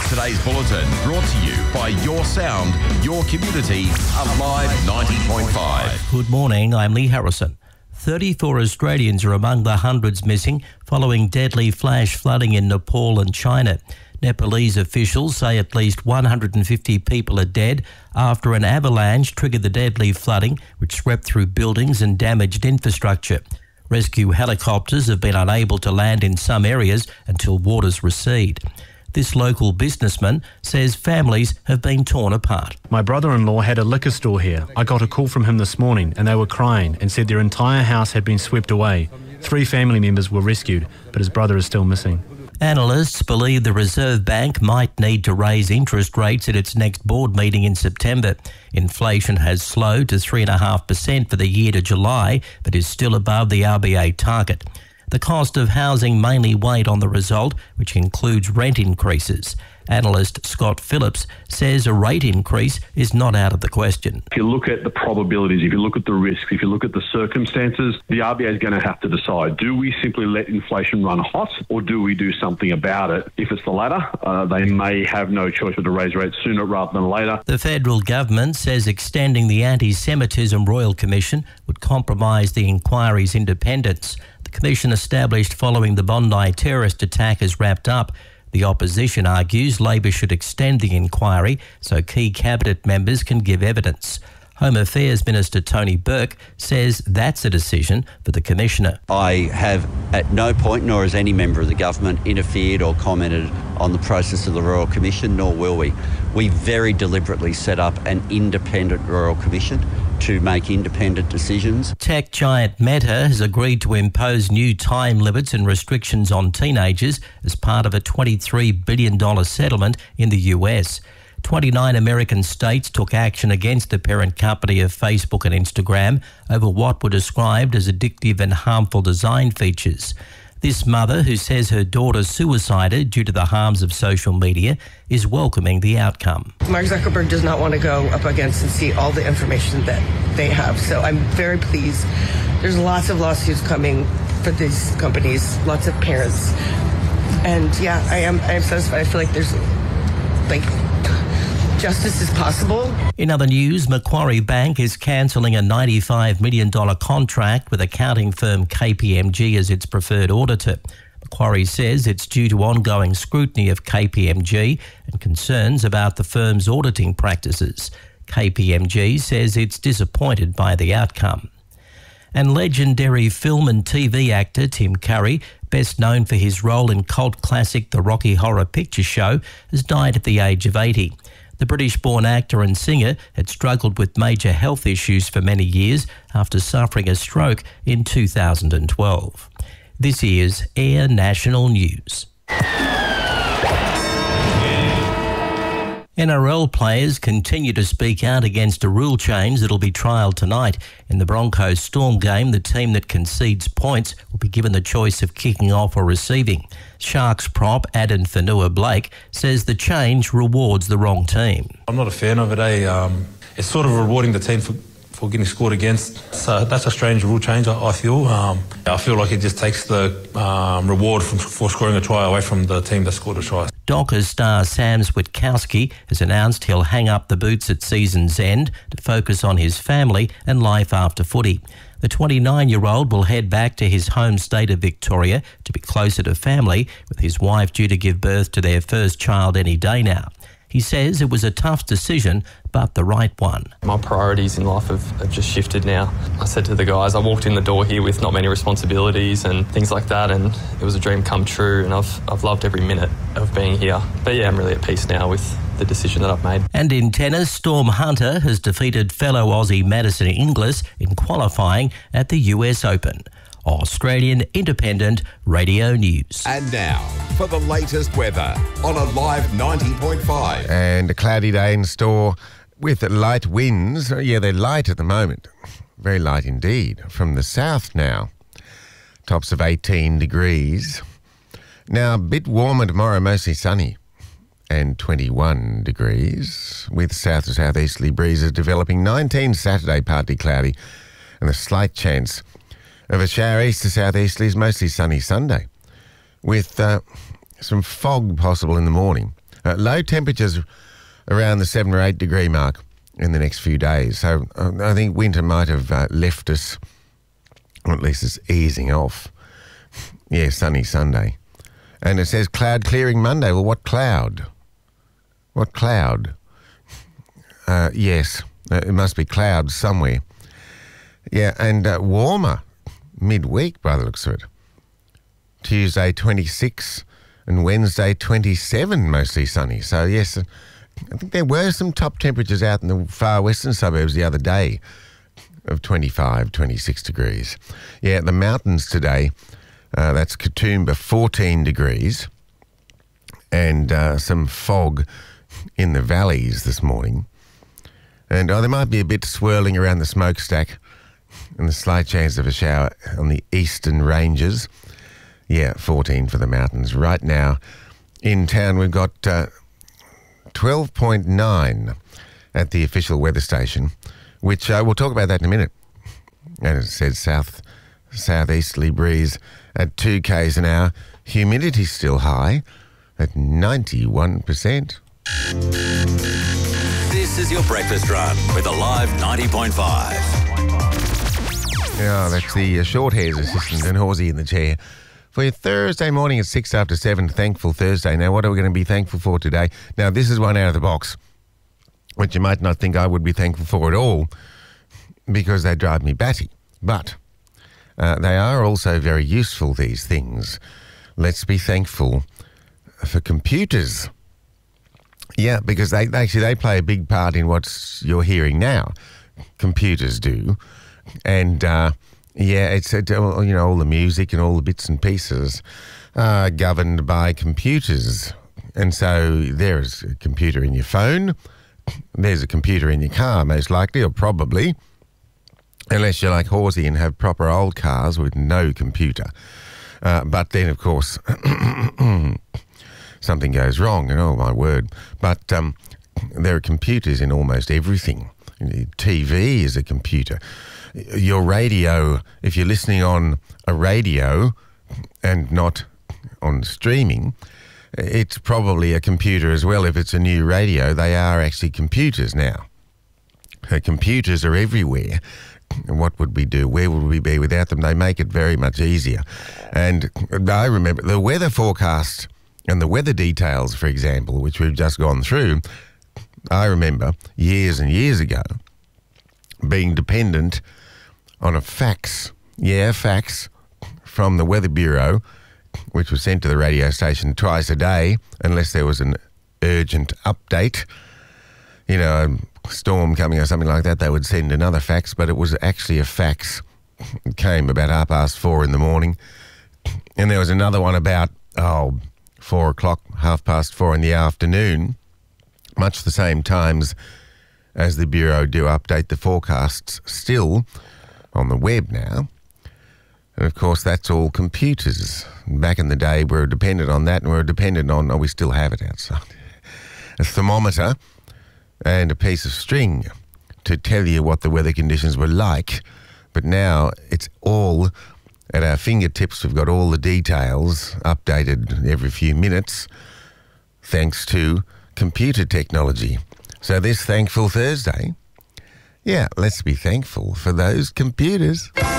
Today's bulletin brought to you by Your Sound, Your Community, Alive 90.5. Good morning, I'm Lee Harrison. 34 Australians are among the hundreds missing following deadly flash flooding in Nepal and China. Nepalese officials say at least 150 people are dead after an avalanche triggered the deadly flooding, which swept through buildings and damaged infrastructure. Rescue helicopters have been unable to land in some areas until waters recede. This local businessman says families have been torn apart. My brother-in-law had a liquor store here. I got a call from him this morning and they were crying and said their entire house had been swept away. 3 family members were rescued, but his brother is still missing. Analysts believe the Reserve Bank might need to raise interest rates at its next board meeting in September. Inflation has slowed to 3.5% for the year to July, but is still above the RBA target. The cost of housing mainly weighed on the result, which includes rent increases. Analyst Scott Phillips says a rate increase is not out of the question. If you look at the probabilities, if you look at the risks, if you look at the circumstances, the RBA is going to have to decide, do we simply let inflation run hot or do we do something about it? If it's the latter, they may have no choice but to raise rates sooner rather than later. The federal government says extending the Anti-Semitism Royal Commission would compromise the inquiry's independence. The commission established following the Bondi terrorist attack is wrapped up. The opposition argues Labor should extend the inquiry so key cabinet members can give evidence. Home Affairs Minister Tony Burke says that's a decision for the Commissioner. I have at no point, nor has any member of the government, interfered or commented on the process of the Royal Commission, nor will we. We very deliberately set up an independent Royal Commission to make independent decisions. Tech giant Meta has agreed to impose new time limits and restrictions on teenagers as part of a $23 billion settlement in the US. 29 American states took action against the parent company of Facebook and Instagram over what were described as addictive and harmful design features. This mother, who says her daughter suicided due to the harms of social media, is welcoming the outcome. Mark Zuckerberg does not want to go up against and see all the information that they have. So I'm very pleased. There's lots of lawsuits coming for these companies, lots of parents. And yeah, I am satisfied. I feel like there's justice is possible. In other news, Macquarie Bank is cancelling a $95 million contract with accounting firm KPMG as its preferred auditor. Macquarie says it's due to ongoing scrutiny of KPMG and concerns about the firm's auditing practices. KPMG says it's disappointed by the outcome. And legendary film and TV actor Tim Curry, best known for his role in cult classic The Rocky Horror Picture Show, has died at the age of 80. The British-born actor and singer had struggled with major health issues for many years after suffering a stroke in 2012. This is Air National News. NRL players continue to speak out against a rule change that will be trialled tonight. In the Broncos Storm game, the team that concedes points will be given the choice of kicking off or receiving. Sharks prop Addin Fonua-Blake says the change rewards the wrong team. I'm not a fan of it. It's sort of rewarding the team for getting scored against. So that's a strange rule change, I feel. I feel like it just takes the reward for scoring a try away from the team that scored a try. Dockers star Sam Switkowski has announced he'll hang up the boots at season's end to focus on his family and life after footy. The 29-year-old will head back to his home state of Victoria to be closer to family, with his wife due to give birth to their first child any day now. He says it was a tough decision, but the right one. My priorities in life have just shifted now. I said to the guys, I walked in the door here with not many responsibilities and things like that, and it was a dream come true, and I've loved every minute of being here. But yeah, I'm really at peace now with the decision that I've made. And in tennis, Storm Hunter has defeated fellow Aussie Madison Inglis in qualifying at the US Open. Australian Independent Radio News. And now, for the latest weather on Alive 90.5. And a cloudy day in store with light winds. Yeah, they're light at the moment. Very light indeed. From the south now. Tops of 18 degrees. Now, a bit warmer tomorrow, mostly sunny. And 21 degrees. With south to southeasterly breezes developing. 19 Saturday, partly cloudy. And a slight chance of a shower east to southeasterlies, mostly sunny Sunday, with some fog possible in the morning. Low temperatures around the 7 or 8 degree mark in the next few days. So I think winter might have left us, or at least it's easing off. Yeah, sunny Sunday. And it says cloud clearing Monday. Well, what cloud? What cloud? Yes, it must be clouds somewhere. Yeah, and warmer midweek by the looks of it. Tuesday 26 and Wednesday 27, mostly sunny. So yes, I think there were some top temperatures out in the far western suburbs the other day of 25, 26 degrees. Yeah, the mountains today, that's Katoomba, 14 degrees, and some fog in the valleys this morning. And there might be a bit swirling around the smokestack and the slight chance of a shower on the eastern ranges. Yeah, 14 for the mountains. Right now in town we've got 12.9 at the official weather station, which we'll talk about that in a minute. And it says southeasterly breeze at 2 k's an hour. Humidity still high at 91%. This is your breakfast run with Alive 90.5. Yeah, that's the short hairs assistant and Horsey in the chair. For your Thursday morning at 6 after 7, Thankful Thursday. Now, what are we going to be thankful for today? Now, this is one out of the box, which you might not think I would be thankful for at all, because they drive me batty. But they are also very useful, these things. Let's be thankful for computers. Yeah, because they play a big part in what you're hearing now. Computers do. And, it's, all the music and all the bits and pieces are governed by computers. And so there's a computer in your phone. There's a computer in your car, most likely, or probably. Unless you're like Horsey and have proper old cars with no computer. But then, of course, something goes wrong, and oh my word. But there are computers in almost everything. TV is a computer. Your radio, if you're listening on a radio and not on streaming, it's probably a computer as well. If it's a new radio, they are actually computers now. Computers are everywhere. What would we do? Where would we be without them? They make it very much easier. And I remember the weather forecast and the weather details, for example, which we've just gone through. I remember years and years ago being dependent on a fax. Yeah, fax from the Weather Bureau, which was sent to the radio station twice a day, unless there was an urgent update. You know, a storm coming or something like that, they would send another fax, but it was actually a fax. It came about 4:30 in the morning. And there was another one about, 4 o'clock, 4:30 in the afternoon, much the same times as the Bureau do update the forecasts still on the web now. And of course, that's all computers. Back in the day, we were dependent on that, and we were dependent on, we still have it outside, a thermometer and a piece of string to tell you what the weather conditions were like. But now it's all at our fingertips. We've got all the details updated every few minutes thanks to computer technology. So this Thankful Thursday, let's be thankful for those computers.